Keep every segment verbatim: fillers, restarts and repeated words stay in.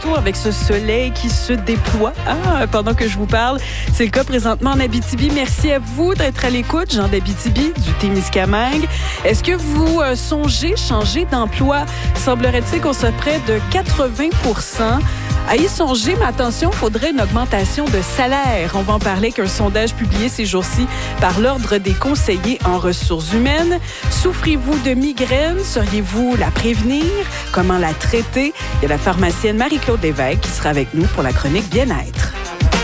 retour avec ce soleil qui se déploie ah, pendant que je vous parle. C'est le cas présentement en Abitibi. Merci à vous d'être à l'écoute, Jean d'Abitibi, du Témiscamingue. Est-ce que vous euh, songez changer d'emploi? Semblerait-il qu'on soit près de quatre-vingts pour cent à y songer, mais attention, il faudrait une augmentation de salaire. On va en parler avec un sondage publié ces jours-ci par l'Ordre des conseillers en ressources humaines. Souffrez-vous de migraine? Seriez-vous la prévenir? Comment la traiter? Il y a la pharmacienne Marie-Claude Lévesque qui sera avec nous pour la chronique bien-être.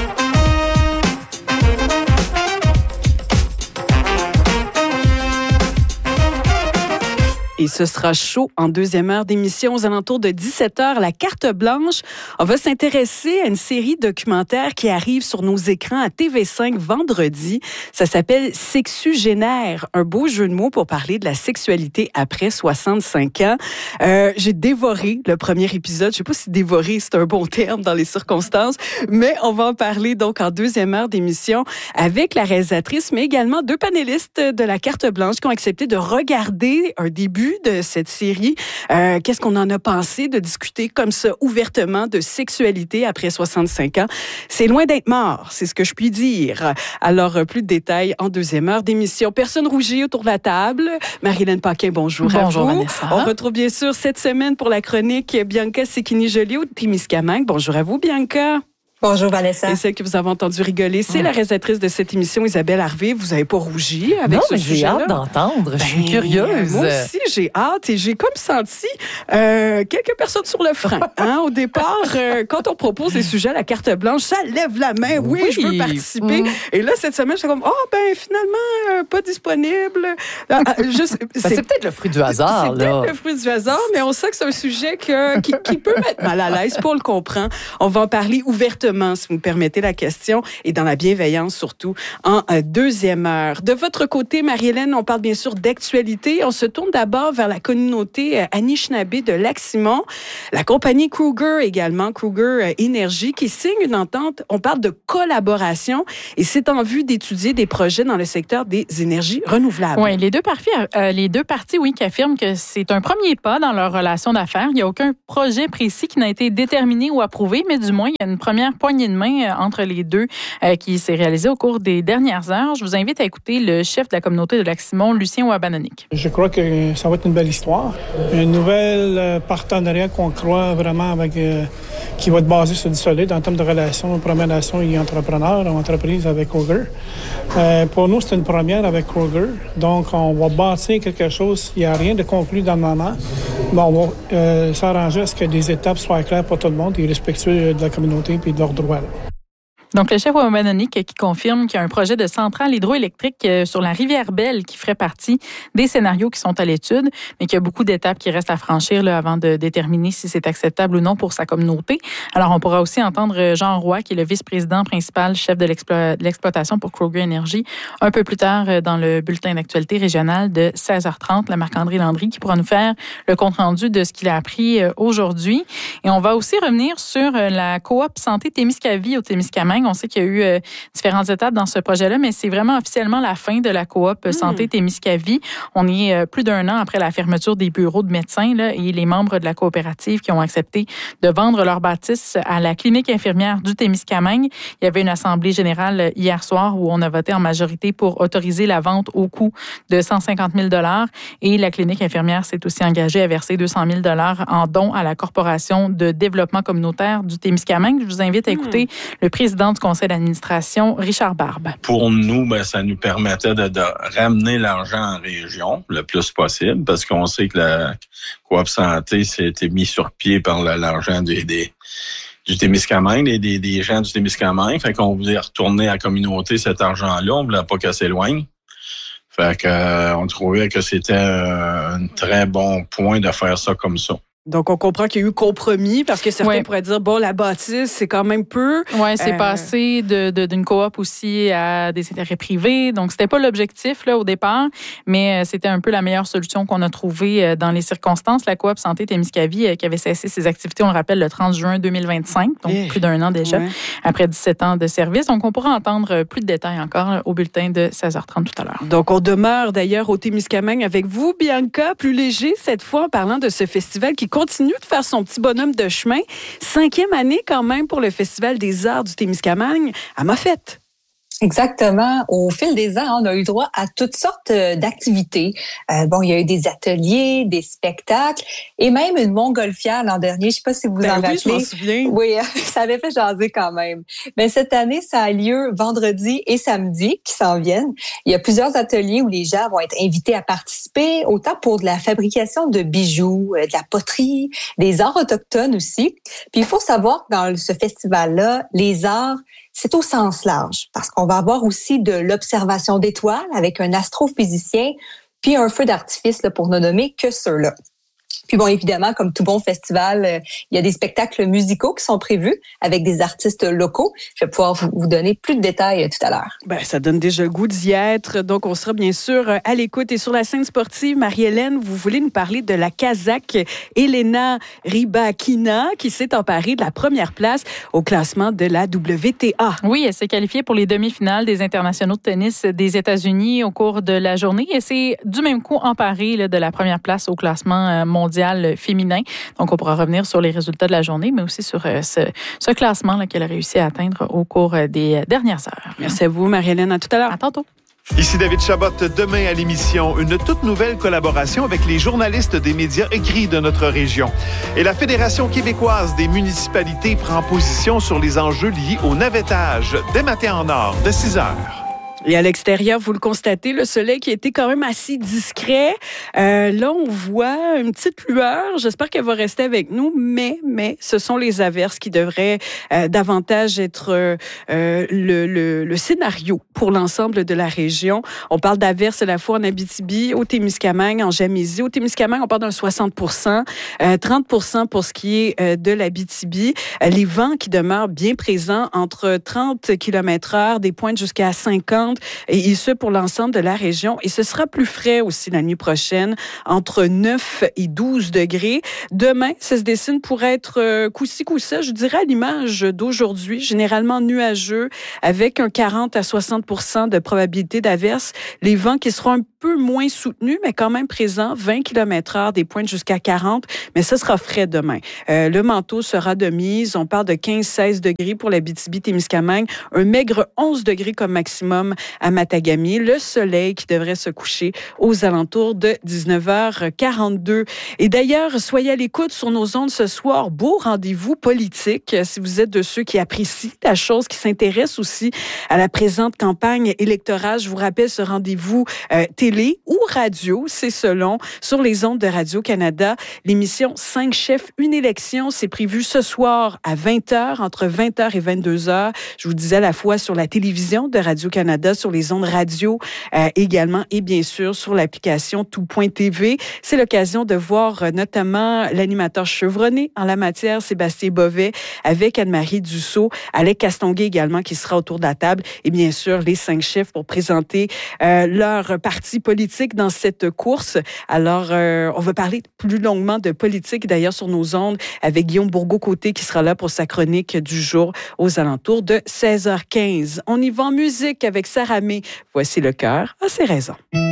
Et ce sera chaud en deuxième heure d'émission aux alentours de dix-sept heures. La carte blanche, on va s'intéresser à une série documentaire qui arrive sur nos écrans à T V cinq vendredi. Ça s'appelle Sexugénaire, un beau jeu de mots pour parler de la sexualité après soixante-cinq ans. Euh, j'ai dévoré le premier épisode. Je sais pas si dévorer, c'est un bon terme dans les circonstances, mais on va en parler donc en deuxième heure d'émission avec la réalisatrice, mais également deux panélistes de la carte blanche qui ont accepté de regarder un début de cette série. Euh, qu'est-ce qu'on en a pensé de discuter comme ça ouvertement de sexualité après soixante-cinq ans? C'est loin d'être mort, c'est ce que je puis dire. Alors, plus de détails en deuxième heure d'émission. Personne rougit autour de la table. Marie-Hélène Paquin, bonjour, bonjour à vous. Vanessa. On retrouve bien sûr cette semaine pour la chronique Bianca Sekini-Joly au Témiscamingue. Bonjour à vous, Bianca. Bonjour Vanessa. Et celle que vous avez entendu rigoler, c'est mmh. la réalisatrice de cette émission, Isabelle Harvey. Vous n'avez pas rougi avec non, ce sujet-là? Non, mais j'ai hâte d'entendre. Ben, je suis curieuse. Moi aussi, j'ai hâte et j'ai comme senti euh, quelques personnes sur le frein. Hein? Au départ, euh, quand on propose des sujets à la carte blanche, ça lève la main. Oui, oui. je veux participer. Mmh. Et là, cette semaine, j'étais comme, oh, ben finalement, euh, pas disponible. Euh, je, c'est, c'est peut-être le fruit du hasard. C'est là. peut-être le fruit du hasard, mais on sait que c'est un sujet que, qui, qui peut mettre mal à l'aise, pour le comprend. On va en parler ouvertement, si vous me permettez la question, et dans la bienveillance surtout, en euh, deuxième heure. De votre côté, Marie-Hélène, on parle bien sûr d'actualité. On se tourne d'abord vers la communauté euh, Anishinaabe de Lac-Simon. La compagnie Kruger également, Kruger euh, Énergie, qui signe une entente. On parle de collaboration et c'est en vue d'étudier des projets dans le secteur des énergies renouvelables. Oui, les deux parties, euh, les deux parties, oui, qui affirment que c'est un premier pas dans leur relation d'affaires. Il n'y a aucun projet précis qui n'a été déterminé ou approuvé, mais du moins, il y a une première poignée de main entre les deux euh, qui s'est réalisé au cours des dernières heures. Je vous invite à écouter le chef de la communauté de Lac-Simon, Lucien Ouabanonik. Je crois que ça va être une belle histoire. Un nouvel euh, partenariat qu'on croit vraiment avec, euh, qui va être basé sur du solide en termes de relations, première relation et entrepreneur, entreprise avec Kruger. Euh, pour nous, c'est une première avec Kruger. Donc, on va bâtir quelque chose. Il n'y a rien de conclu dans le moment. Bon, on va euh, s'arranger à ce que des étapes soient claires pour tout le monde et respectueux de la communauté et de leurs droits. Donc, le chef Ouabanonik qui confirme qu'il y a un projet de centrale hydroélectrique sur la rivière Belle qui ferait partie des scénarios qui sont à l'étude, mais qu'il y a beaucoup d'étapes qui restent à franchir là, avant de déterminer si c'est acceptable ou non pour sa communauté. Alors, on pourra aussi entendre Jean Roy, qui est le vice-président principal, chef de, l'explo- de l'exploitation pour Kruger Énergie, un peu plus tard dans le bulletin d'actualité régional de seize heures trente, la Marc-André Landry, qui pourra nous faire le compte-rendu de ce qu'il a appris aujourd'hui. Et on va aussi revenir sur la coop santé Témiscavie au Témiscamingue. On sait qu'il y a eu euh, différentes étapes dans ce projet-là, mais c'est vraiment officiellement la fin de la coop mmh. santé Témiscavie. On est euh, plus d'un an après la fermeture des bureaux de médecins là, et les membres de la coopérative qui ont accepté de vendre leur bâtisse à la clinique infirmière du Témiscamingue. Il y avait une assemblée générale hier soir où on a voté en majorité pour autoriser la vente au coût de cent cinquante mille dollars et la clinique infirmière s'est aussi engagée à verser deux cent mille dollars en dons à la Corporation de développement communautaire du Témiscamingue. Je vous invite à écouter mmh. le président du conseil d'administration, Richard Barbe. Pour nous, ben, ça nous permettait de, de ramener l'argent en région le plus possible parce qu'on sait que la coop santé s'est mis sur pied par le, l'argent des, des, du Témiscamingue et des, des gens du Témiscamingue. Fait qu'on voulait retourner à la communauté cet argent-là. On ne voulait pas que ça s'éloigne. Fait qu'on euh, trouvait que c'était euh, un très bon point de faire ça comme ça. Donc, on comprend qu'il y a eu compromis parce que certains ouais. pourraient dire, bon, la bâtisse, c'est quand même peu. Oui, c'est euh... passé de, de, d'une coop aussi à des intérêts privés. Donc, c'était pas l'objectif là, au départ, mais c'était un peu la meilleure solution qu'on a trouvée dans les circonstances. La coop santé Témiscavie qui avait cessé ses activités, on le rappelle, le trente juin deux mille vingt-cinq, donc yeah. plus d'un an déjà, ouais. après dix-sept ans de service. Donc, on pourra entendre plus de détails encore là, au bulletin de seize heures trente tout à l'heure. Donc, on demeure d'ailleurs au Témiscamingue avec vous, Bianca, plus léger cette fois en parlant de ce festival qui continue de faire son petit bonhomme de chemin. Cinquième année quand même pour le Festival des arts du Témiscamingue à Moffett. Exactement. Au fil des ans, on a eu droit à toutes sortes d'activités. Euh, bon, il y a eu des ateliers, des spectacles et même une montgolfière l'an dernier. Je ne sais pas si vous ben en oui, rappelez. Je m'en souviens. Oui, ça avait fait jaser quand même. Mais cette année, ça a lieu vendredi et samedi qui s'en viennent. Il y a plusieurs ateliers où les gens vont être invités à participer, autant pour de la fabrication de bijoux, de la poterie, des arts autochtones aussi. Puis il faut savoir que dans ce festival-là, les arts, c'est au sens large, parce qu'on va avoir aussi de l'observation d'étoiles avec un astrophysicien, puis un feu d'artifice là, pour ne nommer que ceux-là. Puis bon, évidemment, comme tout bon festival, euh, il y a des spectacles musicaux qui sont prévus avec des artistes locaux. Je vais pouvoir vous, vous donner plus de détails euh, tout à l'heure. Ben, ça donne déjà le goût d'y être. Donc, on sera bien sûr à l'écoute. Et sur la scène sportive, Marie-Hélène, vous voulez nous parler de la Kazakh Elena Rybakina qui s'est emparée de la première place au classement de la W T A. Oui, elle s'est qualifiée pour les demi-finales des internationaux de tennis des États-Unis au cours de la journée. Et c'est du même coup emparée là, de la première place au classement mondial féminin. Donc, on pourra revenir sur les résultats de la journée, mais aussi sur euh, ce, ce classement là, qu'elle a réussi à atteindre au cours des dernières heures. Merci à vous, Marie-Hélène. À tout à l'heure. À tantôt. Ici David Chabot. Demain à l'émission, une toute nouvelle collaboration avec les journalistes des médias écrits de notre région. Et la Fédération québécoise des municipalités prend position sur les enjeux liés au navettage dès matin en or de six heures. Et à l'extérieur, vous le constatez, le soleil qui a été quand même assez discret. Euh, là, on voit une petite lueur. J'espère qu'elle va rester avec nous, mais, mais ce sont les averses qui devraient euh, davantage être euh, le, le, le scénario pour l'ensemble de la région. On parle d'averses à la fois en Abitibi, au Témiscamingue, en Gamésie. Au Témiscamingue, on parle d'un soixante pour cent, euh, trente pour cent pour ce qui est euh, de l'Abitibi. Euh, les vents qui demeurent bien présents entre trente kilomètres heure, des pointes jusqu'à cinquante. Et ce, pour l'ensemble de la région. Et ce sera plus frais aussi la nuit prochaine, entre neuf et douze degrés. Demain, ça se dessine pour être euh, coup-ci, coup-ça, je dirais à l'image d'aujourd'hui, généralement nuageux, avec un quarante à soixante pour cent de probabilité d'averse. Les vents qui seront un peu moins soutenus, mais quand même présents, vingt kilomètres heure, des pointes jusqu'à quarante, mais ce sera frais demain. Euh, le manteau sera de mise. On parle de quinze à seize degrés pour l'Abitibi-Témiscamingue, un maigre onze degrés comme maximum à Matagami. Le soleil qui devrait se coucher aux alentours de dix-neuf heures quarante-deux. Et d'ailleurs, soyez à l'écoute sur nos ondes ce soir. Beau rendez-vous politique. Si vous êtes de ceux qui apprécient la chose, qui s'intéressent aussi à la présente campagne électorale, je vous rappelle ce rendez-vous euh, télé ou radio, c'est selon, sur les ondes de Radio-Canada. L'émission cinq chefs, une élection, c'est prévu ce soir à vingt heures, entre vingt heures et vingt-deux heures. Je vous disais à la fois sur la télévision de Radio-Canada, sur les ondes radio euh, également et bien sûr sur l'application tout point t v. C'est l'occasion de voir euh, notamment l'animateur chevronné en la matière, Sébastien Bovet, avec Anne-Marie Dussault, Alec Castonguay également qui sera autour de la table et bien sûr les cinq chefs pour présenter euh, leur parti politique dans cette course. Alors, euh, on va parler plus longuement de politique d'ailleurs sur nos ondes avec Guillaume Bourgault-Côté qui sera là pour sa chronique du jour aux alentours de seize heures quinze. On y va en musique avec Sarah May. Voici Le cœur a ses raisons.